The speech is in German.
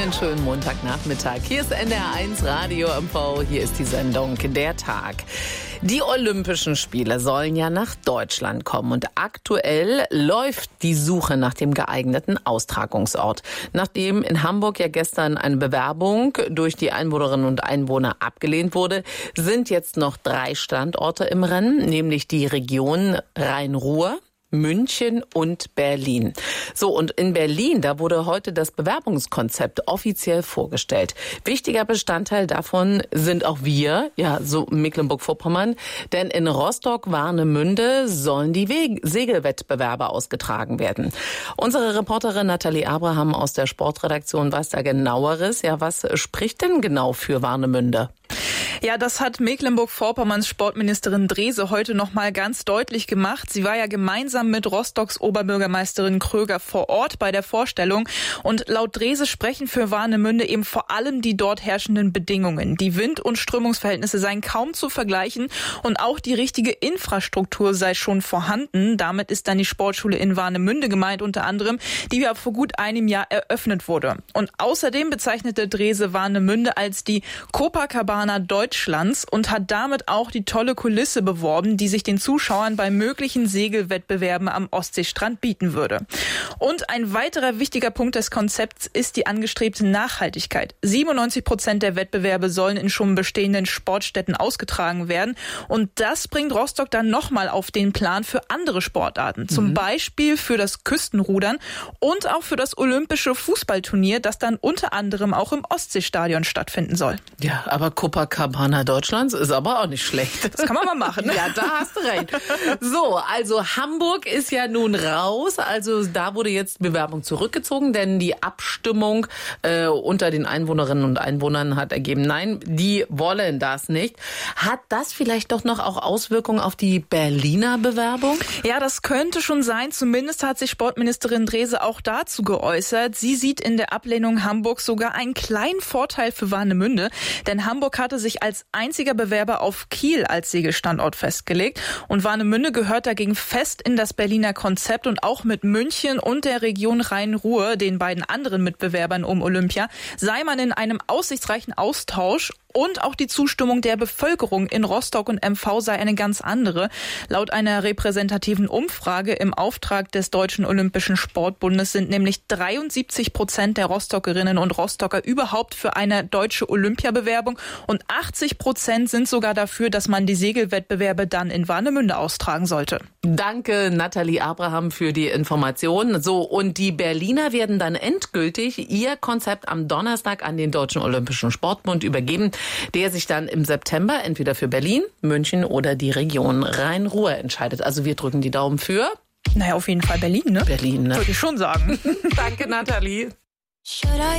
einen schönen Montagnachmittag. Hier ist NDR1 Radio MV, hier ist die Sendung Der Tag. Die Olympischen Spiele sollen ja nach Deutschland kommen und aktuell läuft die Suche nach dem geeigneten Austragungsort. Nachdem in Hamburg ja gestern eine Bewerbung durch die Einwohnerinnen und Einwohner abgelehnt wurde, sind jetzt noch 3 Standorte im Rennen, nämlich die Region Rhein-Ruhr, München und Berlin. So, und in Berlin, da wurde heute das Bewerbungskonzept offiziell vorgestellt. Wichtiger Bestandteil davon sind auch wir, ja, so Mecklenburg-Vorpommern, denn in Rostock-Warnemünde sollen die Segelwettbewerbe ausgetragen werden. Unsere Reporterin Nathalie Abraham aus der Sportredaktion weiß da Genaueres. Ja, was spricht denn genau für Warnemünde? Ja, das hat Mecklenburg-Vorpommerns Sportministerin Drese heute noch mal ganz deutlich gemacht. Sie war ja gemeinsam mit Rostocks Oberbürgermeisterin Kröger vor Ort bei der Vorstellung. Und laut Drese sprechen für Warnemünde eben vor allem die dort herrschenden Bedingungen. Die Wind- und Strömungsverhältnisse seien kaum zu vergleichen und auch die richtige Infrastruktur sei schon vorhanden. Damit ist dann die Sportschule in Warnemünde gemeint, unter anderem, die ja vor gut einem Jahr eröffnet wurde. Und außerdem bezeichnete Drese Warnemünde als die Copacabana Deutschlands und hat damit auch die tolle Kulisse beworben, die sich den Zuschauern bei möglichen Segelwettbewerben am Ostseestrand bieten würde. Und ein weiterer wichtiger Punkt des Konzepts ist die angestrebte Nachhaltigkeit. 97% der Wettbewerbe sollen in schon bestehenden Sportstätten ausgetragen werden. Und das bringt Rostock dann nochmal auf den Plan für andere Sportarten. Zum Beispiel für das Küstenrudern und auch für das olympische Fußballturnier, das dann unter anderem auch im Ostseestadion stattfinden soll. Ja, aber Copacabana Deutschlands ist aber auch nicht schlecht. Das kann man mal machen. Ja, da hast du recht. So, also Hamburg ist ja nun raus. Also da wurde jetzt die Bewerbung zurückgezogen, denn die Abstimmung unter den Einwohnerinnen und Einwohnern hat ergeben, nein, die wollen das nicht. Hat das vielleicht doch noch auch Auswirkungen auf die Berliner Bewerbung? Ja, das könnte schon sein. Zumindest hat sich Sportministerin Drese auch dazu geäußert. Sie sieht in der Ablehnung Hamburgs sogar einen kleinen Vorteil für Warnemünde, denn Hamburg hatte sich als einziger Bewerber auf Kiel als Segelstandort festgelegt und Warnemünde gehört dagegen fest in das Berliner Konzept und auch mit München und der Region Rhein-Ruhr, den beiden anderen Mitbewerbern um Olympia, sei man in einem aussichtsreichen Austausch. Und auch die Zustimmung der Bevölkerung in Rostock und MV sei eine ganz andere. Laut einer repräsentativen Umfrage im Auftrag des Deutschen Olympischen Sportbundes sind nämlich 73% der Rostockerinnen und Rostocker überhaupt für eine deutsche Olympiabewerbung und 80% sind sogar dafür, dass man die Segelwettbewerbe dann in Warnemünde austragen sollte. Danke, Nathalie Abraham, für die Information. So, und die Berliner werden dann endgültig ihr Konzept am Donnerstag an den Deutschen Olympischen Sportbund übergeben, der sich dann im September entweder für Berlin, München oder die Region Rhein-Ruhr entscheidet. Also wir drücken die Daumen für... Naja, auf jeden Fall Berlin, ne? Berlin, ne? Würde ich schon sagen. Danke, Nathalie.